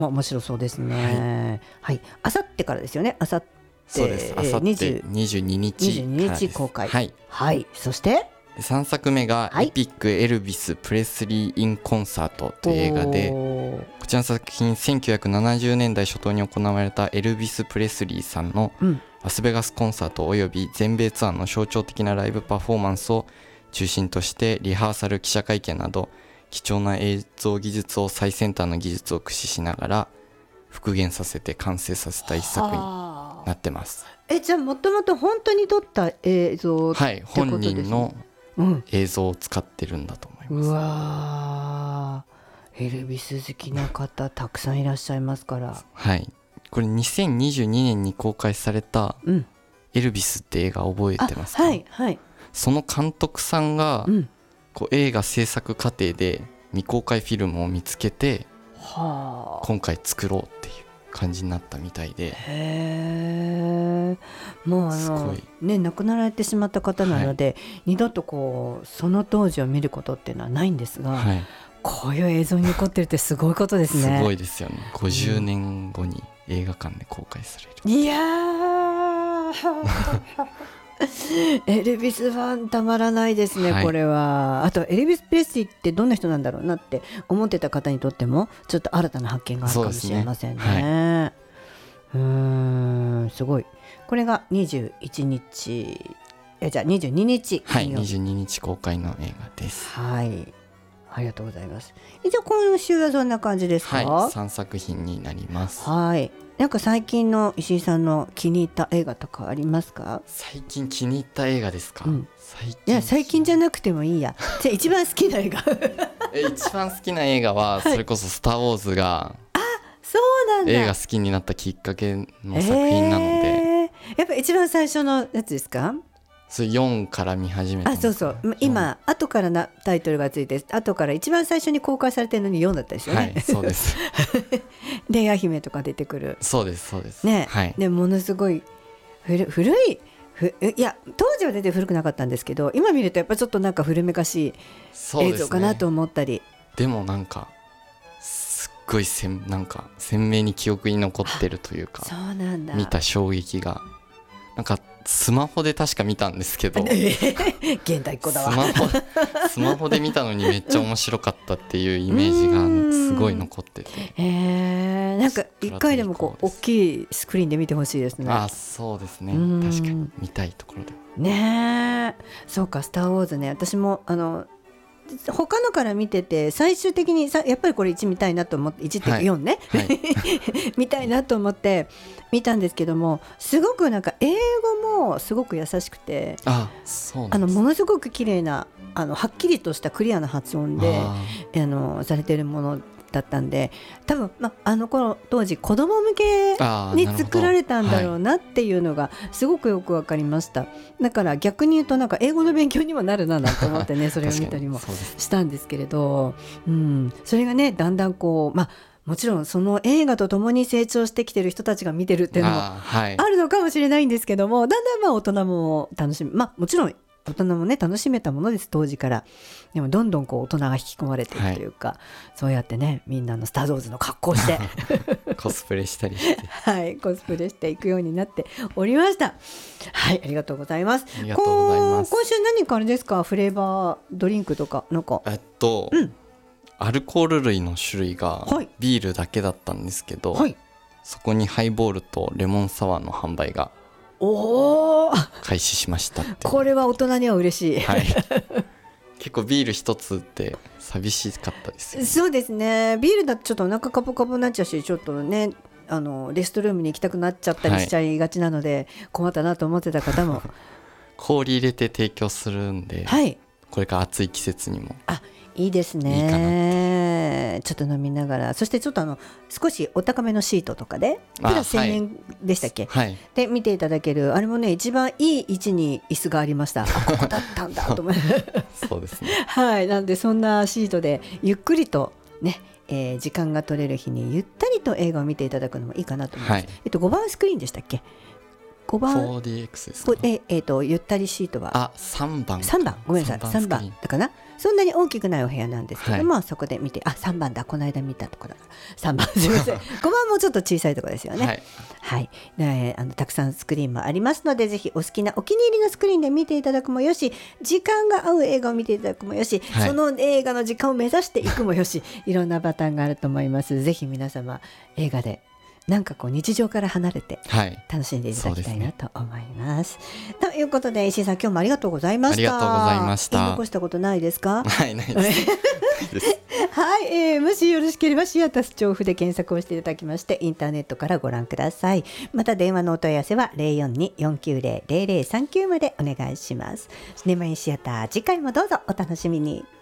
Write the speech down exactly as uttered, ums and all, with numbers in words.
まあ、面白そうですね。はい。あさってからですよね。あさってそうです。あさってにじゅうににちにじゅうににち公開。 はい、 はい、そしてさんさくめがはいエピック・エルビス・プレスリー・イン・コンサートという映画で、 おこちらの作品せんきゅうひゃくななじゅうねんだい初頭に行われたエルビス・プレスリーさんのうんラスベガスコンサートおよび全米ツアーの象徴的なライブパフォーマンスを中心としてリハーサル、記者会見など貴重な映像技術を最先端の技術を駆使しながら復元させて完成させた一作にはあなってます。 えじゃあもともと本当に撮った映像ってはい、 ことですね。 本人のうん映像を使ってるんだと思います。 うわーエルビス好きな方たくさんいらっしゃいますから。 はい、これにせんにじゅうにねんに公開されたうんエルビスって映画覚えてますか？ はいはい。 その監督さんがうんこう映画制作過程で未公開フィルムを見つけてはあ今回作ろうっていう感じになったみたいで、 へえもうあのすごいね亡くなられてしまった方なので、二度とこうその当時を見ることっていうのはないんですが、 はい、 こういう映像に残ってるってすごいことですすね。 ごいですよね。ごじゅうねんごに映画館で公開される。 いやーエルビスファンたまらないですね、 はいこれは。あとエルビス・プレスリーってどんな人なんだろうなって思ってた方にとってもちょっと新たな発見があるかもしれませんね。 そうですねうーんすごい。これがにじゅういちにちえじゃあにじゅうににちはい、 金曜日にじゅうににち公開の映画です。 はいありがとうございます。一応今週はそんな感じですか？ はい、さんさく品になります。 はいなんか最近の石井さんの気に入った映画とかありますか？ 最近気に入った映画ですか？ うん最近いや最近じゃなくてもいいや。じゃあ一番好きな映画え一番好きな映画はそれこそ「スター・ウォーズ」がそうなんだ。 映画好きになったきっかけの作品なので、 えーやっぱ一番最初のやつですか？ それよんから見始めたんあですそうそう今後からなタイトルがついて後から一番最初に公開されてるのによんだったですよね。 はいそうですレイヤ姫とか出てくるそうですそうですね、 はいでものすごい古古いふいや当時は全然古くなかったんですけど今見るとやっぱちょっとなんか古めかしい映そうですね。 像かなと思ったり。 でもなんかすっごいせんなんか鮮明に記憶に残ってるというかそうなんだ見た衝撃がなんかスマホで確か見たんですけど現代っ子だわ。 スマホスマホで見たのにめっちゃ面白かったっていうイメージがすごい残ってて、 えー、なんか一回でもこう大きいスクリーンで見てほしいですね。 あそうですねうん確かに見たいところでねえそうかスター・ウォーズね私もあの他のから見てて最終的にさやっぱりこれいち見たいなと思っていちっていうかはいよんね、 はい見たいなと思って見たんですけどもすごくなんか英語もすごく優しくてあそうなあんですのものすごく綺麗なあのはっきりとしたクリアな発音でああのされてるものだったんで多分、ま、あの頃当時子供向けにあーなるほど作られたんだろうなっていうのがすごくよく分かりました。だから逆に言うとなんか英語の勉強にもなるななんて思ってねそれを見たりも確かにそうですしたんですけれど、うん、それがねだんだんこうまあもちろんその映画とともに成長してきてる人たちが見てるっていうのもあーはいあるのかもしれないんですけどもだんだんまあ大人も楽しみまあもちろん大人もね楽しめたものです当時から。でもどんどんこう大人が引き込まれていくというか、はい、そうやってねみんなのスター・ウォーズの格好をしてコスプレしたりしてはいコスプレしていくようになっておりました。はいありがとうございます。 ありがとうございます。 今週何かあれですかフレーバードリンクとかなんかえっと、うん、アルコール類の種類がビールだけだったんですけど、はい、そこにハイボールとレモンサワーの販売がお開始しましたって。 これは大人には嬉しい、 はい、結構ビール一つって寂しかったですよね。 そうですねビールだとちょっとお腹カポカポになっちゃうしちょっとねあのレストルームに行きたくなっちゃったりしちゃいがちなので、はい、困ったなと思ってた方も氷入れて提供するんで、はい、これから暑い季節にもあいいですね。いいかなちょっと飲みながらそしてちょっとあの少しお高めのシートとかでプラスせんえんでしたっけ、 はい、 で見ていただけるあれもね一番いい位置に椅子がありました。あここだったんだと思ってそうですねはいなのでそんなシートでゆっくりとねえー、時間が取れる日にゆったりと映画を見ていただくのもいいかなと思います、はい、えっと、ごばんスクリーンでしたっけごばんフォーディーエックス ですか。 ええー、とゆったりシートはあ、さんばんさんばん、ごめんなさい、さんばんだかな。そんなに大きくないお部屋なんですけども、はい、そこで見て、あ、さんばんだ、この間見たところだからさんばん、すみませんごばんもちょっと小さいところですよね。はい、はい、であのたくさんスクリーンもありますので、ぜひお好きなお気に入りのスクリーンで見ていただくもよし、時間が合う映画を見ていただくもよし、はい、その映画の時間を目指していくもよし、いろんなパターンがあると思います。ぜひ皆様映画でなんかこう日常から離れて楽しんでいただきたいなと思います、はい、ということで石井さん、今日もありがとうございました。 ありがとうございました。 言い残したことないですか？ はいないですはい、えー、もしよろしければシアタス調布で検索をしていただきまして、インターネットからご覧ください。また電話のお問い合わせは ゼロよんに よんきゅうゼロ ゼロゼロさんきゅう までお願いします。シネマインシアター、次回もどうぞお楽しみに。